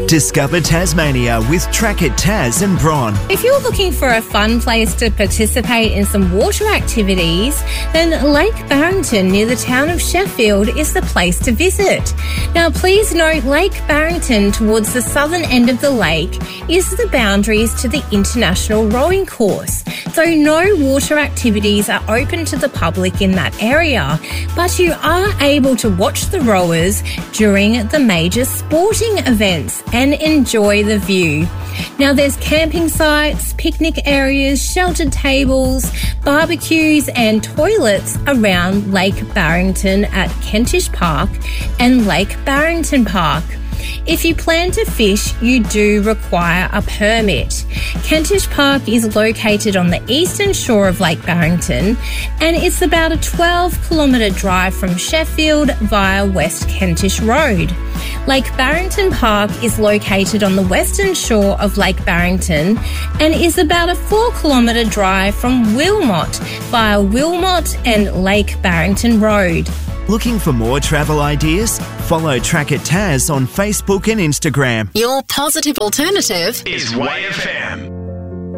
Discover Tasmania with Track It Tas and Bron. If you're looking for a fun place to participate in some water activities, then Lake Barrington near the town of Sheffield is the place to visit. Now, please note Lake Barrington towards the southern end of the lake is the boundaries to the International Rowing Course, so no water activities are open to the public in that area, but you are able to watch the rowers during the major sporting events and enjoy the view. Now, there's camping sites, picnic areas, sheltered tables, barbecues and toilets around Lake Barrington at Kentish Park and Lake Barrington Park. If you plan to fish, you do require a permit. Kentish Park is located on the eastern shore of Lake Barrington, and it's about a 12-kilometre drive from Sheffield via West Kentish Road. Lake Barrington Park is located on the western shore of Lake Barrington and is about a 4-kilometre drive from Wilmot via Wilmot and Lake Barrington Road. Looking for more travel ideas? Follow Track It Tas on Facebook and Instagram. Your positive alternative is YFM.